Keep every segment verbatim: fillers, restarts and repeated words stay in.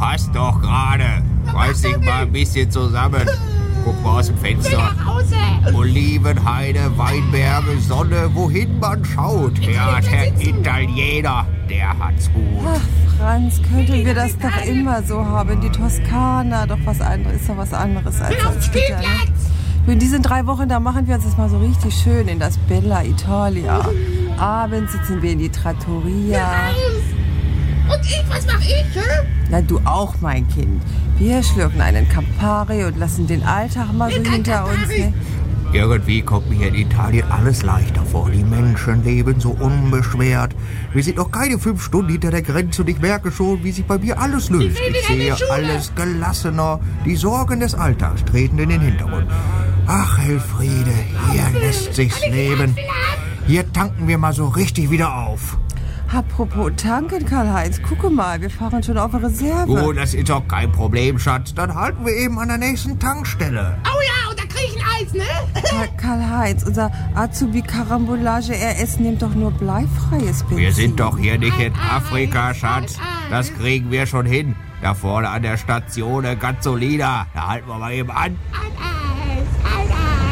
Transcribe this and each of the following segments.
passt doch gerade. Reiß dich mal ein bisschen zusammen. Guck mal aus dem Fenster. Olivenhaine, Weinberge, Sonne, wohin man schaut. Ja, der Italiener, der hat's gut. Ach, Franz, könnten wir das doch immer so haben. Die Toskana, doch was anderes, ist doch was anderes als das Gitter, ne? In diesen drei Wochen, da machen wir uns das mal so richtig schön in das Bella Italia. Abends sitzen wir in die Trattoria. Und ich, was mach ich, hä? Na, du auch, mein Kind. Wir schlürfen einen Campari und lassen den Alltag mal so hinter uns, ne? Irgendwie kommt mir in Italien alles leichter vor. Die Menschen leben so unbeschwert. Wir sind noch keine fünf Stunden hinter der Grenze und ich merke schon, wie sich bei mir alles löst. Ich sehe alles gelassener. Die Sorgen des Alltags treten in den Hintergrund. Ach, Elfriede, hier lässt sich's leben. Hier tanken wir mal so richtig wieder auf. Apropos tanken, Karl-Heinz, gucke mal, wir fahren schon auf Reserve. Oh, das ist doch kein Problem, Schatz. Dann halten wir eben an der nächsten Tankstelle. Oh ja, und da krieg ich ein Eis, ne? Karl- Karl-Heinz, unser Azubi Karambolage R S nimmt doch nur bleifreies Benzin. Wir sind doch hier nicht in Afrika, Schatz. Das kriegen wir schon hin. Da vorne an der Station Gasolina. Da halten wir mal eben an. Ein Eis, ein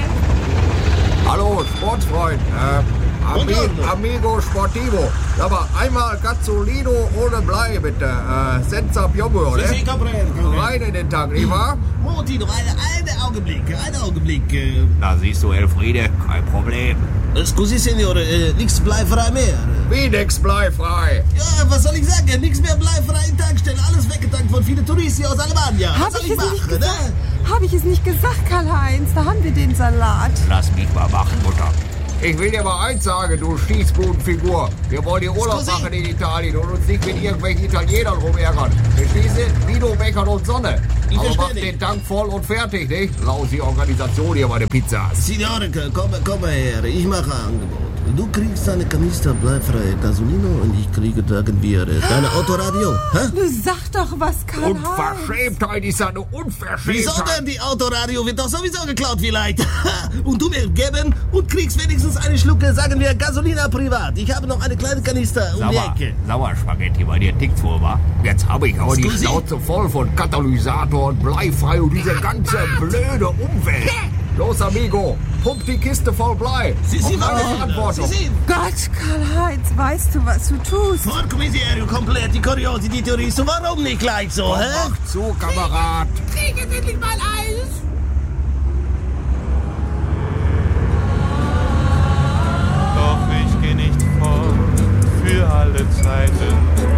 Eis. Hallo, Sportsfreund. Äh, Ami Amigo Sportivo. Aber einmal Gasolino ohne Blei, bitte. Äh, senza piombo, ne? Sì, sì, comprendo. Rein in den Tank, nicht wahr? Monti, noch eine, eine Augenblick, einen Augenblick. Äh, Da siehst du, Elfriede, kein Problem. scusi, Signore, äh, nichts bleifrei mehr. Wie nix bleifrei? Ja, was soll ich sagen? Nichts mehr bleifrei in Tankstellen. Alles weggetankt von vielen Touristen aus Alemania. Hab Was soll ich ich es nicht machen, gesagt? ne? Habe ich es nicht gesagt, Karl-Heinz? Da haben wir den Salat. Lass mich mal machen, Mutter. Ich will dir mal eins sagen, du Schießbudenfigur. Wir wollen hier Urlaub Scusi? machen in Italien und uns nicht mit irgendwelchen Italienern rumärgern. Wir schließen Vino, Becher und Sonne. Ich Aber versteh mach nicht. den Tank voll und fertig, nicht? Lausi Organisation hier bei den Pizzas. Signore, komm, komm her. Ich mache ein Angebot. Du kriegst eine Kanister bleifreie Gasolino und ich kriege, sagen wir, äh, deine Autoradio. Hä? Du sag doch was, Karl-Heinz. Unverschämtheit ist eine Unverschämtheit. Wieso denn? Die Autoradio wird doch sowieso geklaut vielleicht. Und du mir geben und kriegst wenigstens eine Schlucke, sagen wir, Gasolina privat. Ich habe noch eine kleine Kanister um die Sauer, Ecke. Sauerspaghetti bei dir tickt vor, wa? Jetzt habe ich aber die Scusi? Schnauze voll von Katalysator und bleifrei und diese ganze blöde Umwelt. Los, amigo, pump die Kiste voll Blei. Sie, Sie, Auf meine Sie, Verantwortung. Sie, Gott, Karl-Heinz, weißt du, was du tust? Por commissario, komplett die Curiosity Touristen. Warum nicht gleich so, hä? Mach zu, Kamerad. Krieg jetzt endlich mal Eis. Doch ich geh nicht fort für alle Zeiten.